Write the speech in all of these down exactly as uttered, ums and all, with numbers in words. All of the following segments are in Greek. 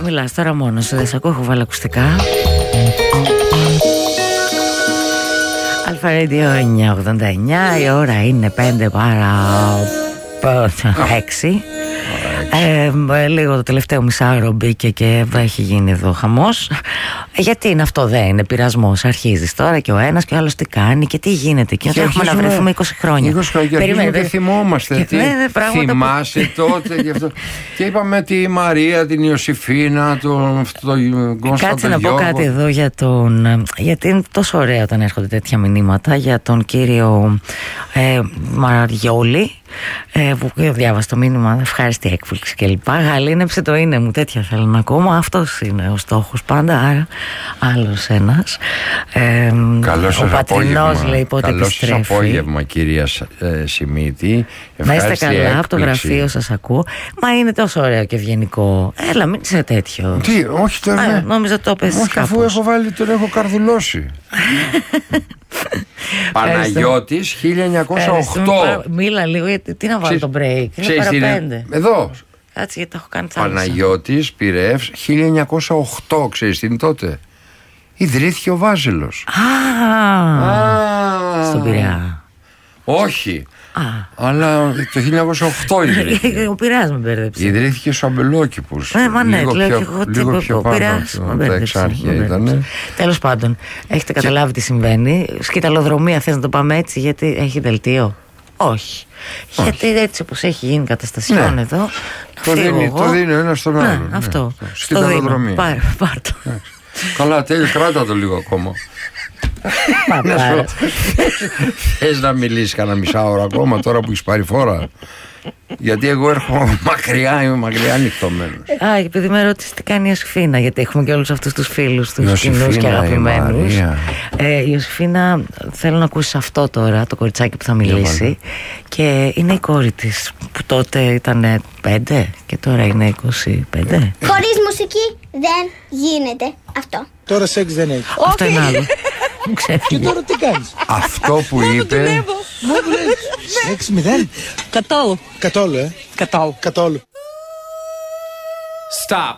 μιλάς τώρα μόνος σου, δεν σ' ακούω, έχω βάλει ακουστικά. Αλφα Radio εννιακόσια ογδόντα εννιά, η ώρα είναι πέντε παρά έξι. Ε, λίγο το τελευταίο μισάωρο μπήκε και έχει γίνει εδώ χαμός. Γιατί είναι αυτό, δεν είναι πειρασμός. Αρχίζεις τώρα και ο ένας και ο άλλος τι κάνει και τι γίνεται. Και, και έχουμε να βρεθούμε είκοσι χρόνια. είκοσι χρόνια. Περίμενε, δεν θυμόμαστε. Και, τι, ναι, ναι, θυμάσαι που... τότε γι' αυτό. Και είπαμε τη Μαρία, την Ιωσήφινα, τον Κώστα. Κάτσε να πω κάτι εδώ για τον. Γιατί είναι τόσο ωραία όταν έρχονται τέτοια μηνύματα για τον κύριο ε, Μαριόλη. Ε, που διάβασα το μήνυμα, ευχάριστη έκπληξη κλπ. Γαλήνεψε το είναι μου, τέτοια θέλω να ακούμε. Αυτός είναι ο στόχος πάντα. Άρα άλλος ένας. ε, Ο Πατρινός λέει πότε καλώς επιστρέφει. Καλώς απόγευμα κυρία ε, Σιμίτη. Να είστε καλά, έκπληξη. Από το γραφείο σας ακούω. Μα είναι τόσο ωραίο και ευγενικό. Έλα, μην είσαι τέτοιο. Τι, όχι τώρα. Α, νόμιζα το πες όχι, κάπως. Αφού έχω βάλει, τον έχω καρδουλώσει. Παναγιώτης χίλια εννιακόσια οκτώ. Μίλα λίγο, γιατί τι να βάλω το break. Είναι παραπέντε. Εδώ. Κάτσε, γιατί το έχω κάνει θάλασσα. Παναγιώτης Πειραιεύς χίλια εννιακόσια οκτώ. Ξέρεις τι είναι τότε? Ιδρύθηκε ο Βάζελος. Α, στον Πειραιά. Όχι. Α. Αλλά το χίλια εννιακόσια οκτώ ιδρύθηκε. Ο Πειραιάς με μπέρδεψε. Ιδρύθηκε ο Αμπελόκηπος. Ε, μα ναι, λίγο λέω πιο, και εγώ λίγο πιο πάνω. Τα εξάρχεια ήταν. Τέλος πάντων, έχετε καταλάβει τι συμβαίνει. Σκηταλοδρομία θες να το πάμε έτσι, γιατί έχει δελτίο? Όχι. Όχι. Γιατί έτσι όπως έχει γίνει καταστασιών, ναι, εδώ. Το δίνει, το δίνει ένα στον άλλο. Ναι, αυτό. Ναι, σκηταλοδρομία. Πάρ' το. Καλά, τέλει, κράτα το λίγο ακόμα. Θες να μιλήσεις κανένα μισάωρο ακόμα τώρα που έχεις πάρει φόρα? Γιατί εγώ έρχομαι μακριά, είμαι μακριά ανοιχτωμένος. Α, επειδή με ρώτησε τι κάνει η Ιωσήφινα, γιατί έχουμε και όλους αυτούς τους φίλους, τους κοινούς και αγαπημένους. Ε, η Ιωσήφινα, θέλω να ακούσεις αυτό τώρα, το κοριτσάκι που θα μιλήσει. Και είναι η κόρη της, που τότε ήταν πέντε και τώρα είναι είκοσι πέντε. Χωρίς μουσική δεν γίνεται αυτό. Τώρα σεξ δεν έχει. Αυτό είναι άλλο. Και τώρα τι κάνεις? Αυτό που είπε. Σεξ μηδέν. Καθόλου. Καθόλου, ε. Καθόλου. Καθόλου. Stop.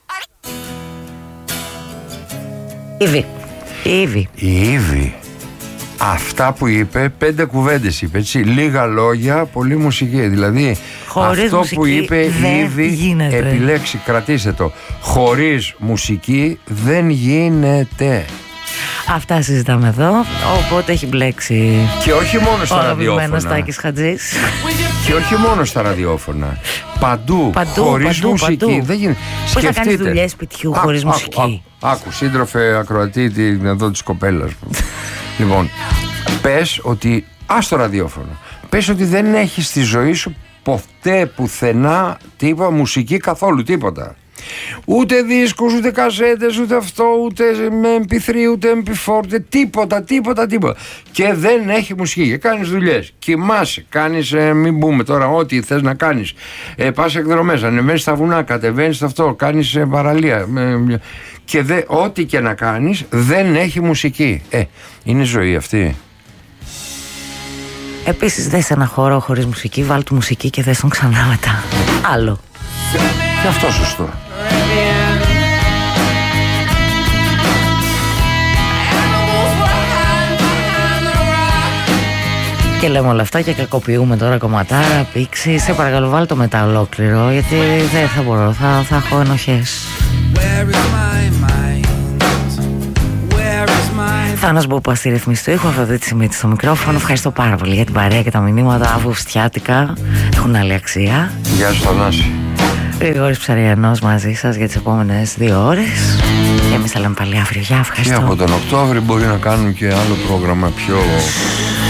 Ήβη. Ήβη. Η Ήβη. Αυτά που είπε, πέντε κουβέντες είπε, έτσι. Λίγα λόγια, πολύ μουσική. Δηλαδή, χωρίς αυτό μουσική που είπε η Ήβη, γίνεται. επιλέξει, κρατήστε το. Χωρίς μουσική δεν γίνεται. Αυτά συζητάμε εδώ, οπότε έχει μπλέξει. Και όχι μόνο στα ο ραδιόφωνα. Στάκης Χατζής. Και όχι μόνο στα ραδιόφωνα. Παντού, παντού χωρίς παντού, μουσική. Παντού. Δεν γίνεται. Πώς θα κάνεις δουλειές σπιτιού α, χωρίς α, μουσική? Άκου, άκου σύντροφε ακροατή την εδώ της κοπέλας. Λοιπόν, πες ότι, ας το ραδιόφωνο, πες ότι δεν έχεις στη ζωή σου ποτέ πουθενά τίποτα μουσική καθόλου, τίποτα. Ούτε δίσκους, ούτε κασέτες, ούτε αυτό, ούτε με εμ πι θρι, ούτε εμ πι φορ, ούτε τίποτα, τίποτα, τίποτα. Και δεν έχει μουσική. Και κάνεις δουλειές. Κοιμάσαι, κάνεις, ε, μην πούμε τώρα, ό,τι θες να κάνεις. Ε, πας εκδρομές, ανεβαίνεις στα βουνά, κατεβαίνεις αυτό, κάνεις ε, παραλία. Ε, και δε, ό,τι και να κάνεις, δεν έχει μουσική. Ε, είναι ζωή αυτή. Επίσης, δες ένα χώρο χωρίς μουσική, βάλ' του μουσική και δες τον ξανά μετά. Άλλο. Και αυτό σωστό. Και λέμε όλα αυτά και κακοποιούμε τώρα κομματάρα, πήξη. Σε παρακαλώ, βάλ' το μετά ολόκληρο, γιατί δεν θα μπορώ, θα, θα έχω ενοχές. Θάνος Μπούπα στη ρυθμίση του ήχου, Αφροδίτη Σιμίτη στο μικρόφωνο. Ευχαριστώ πάρα πολύ για την παρέα και τα μηνύματα. Αυγουστιάτικα έχουν άλλη αξία. Γεια σου Θανάση. Γρηγόρης Ψαριανός μαζί σας για τις επόμενες δύο ώρες. Και εμείς θα λέμε πάλι αύριο. Γεια, ευχαριστώ. Και από τον Οκτώβρη μπορεί να κάνουν και άλλο πρόγραμμα πιο